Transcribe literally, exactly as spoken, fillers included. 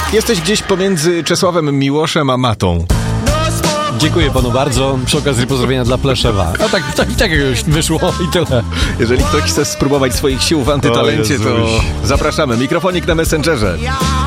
Jesteś gdzieś pomiędzy Czesławem Miłoszem a Matą. Dziękuję panu bardzo. Przy okazji pozdrowienia dla Pleszewa. A tak, tak, tak już wyszło i tyle. Jeżeli ktoś chce spróbować swoich sił w antytalencie, to zapraszamy. Mikrofonik na Messengerze.